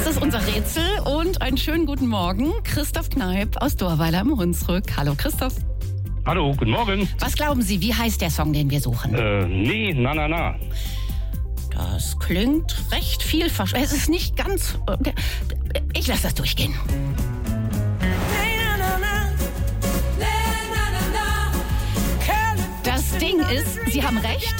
Das ist unser Rätsel und einen schönen guten Morgen. Christoph Kneip aus Dorweiler im Hunsrück. Hallo Christoph. Hallo, guten Morgen. Was glauben Sie, wie heißt der Song, den wir suchen? Nee, na. Das klingt recht vielversprechend. Es ist nicht ganz... Ich lasse das durchgehen. Das Ding ist, Sie haben recht.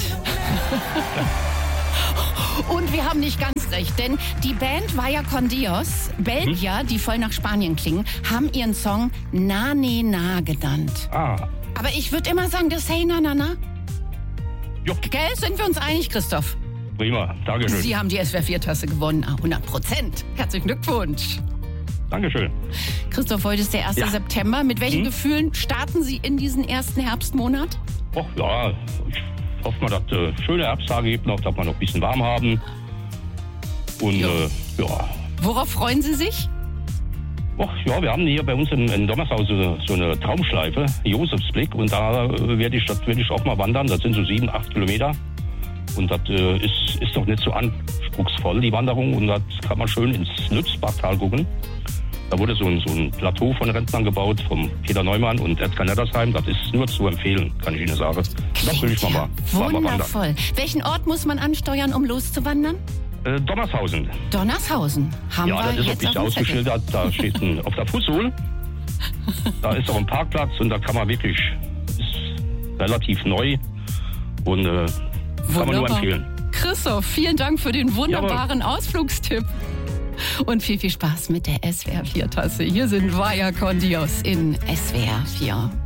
Und wir haben nicht ganz recht, denn die Band Vaya con Dios, Belgier, die voll nach Spanien klingen, haben ihren Song Na Ne Na genannt. Ah, Aber ich würde immer sagen, das Hey Na Na Na. jo, Gell, sind wir uns einig, Christoph? prima, Dankeschön. Sie haben die SWR4-Tasse gewonnen. 100%. Herzlichen Glückwunsch. Dankeschön. Christoph, heute ist der 1. Ja. September. Mit welchen Gefühlen starten Sie in diesen ersten Herbstmonat? Och ja, ich hoffe mal, dass es schöne Herbsttage gibt noch, dass wir noch ein bisschen warm haben. Und Jo. ja. Worauf freuen Sie sich? Och ja, wir haben hier bei uns in Dommershaus so eine Traumschleife, Josefsblick, und da werde ich auch mal wandern. Das sind so 7-8 Kilometer. Und das ist doch nicht so anspruchsvoll, die Wanderung. Und da kann man schön ins Nützbachtal gucken. Da wurde so ein Plateau von Rentnern gebaut, vom Peter Neumann und Edgar Nettersheim. Das ist nur zu empfehlen, kann ich Ihnen sagen. Das will ich mal wandern. Wundervoll. Welchen Ort muss man ansteuern, um loszuwandern? Donnershausen. Donnershausen. Haben Ja, wir das ist auch jetzt nicht auf dem Zettel. ausgeschildert. Da steht auf der Fußsohle. Da ist auch ein Parkplatz und da kann man wirklich, ist relativ neu und kann man nur empfehlen. Christoph, vielen Dank für den wunderbaren Ausflugstipp. Und viel Spaß mit der SWR4-Tasse. Hier sind Vaya con Dios in SWR4.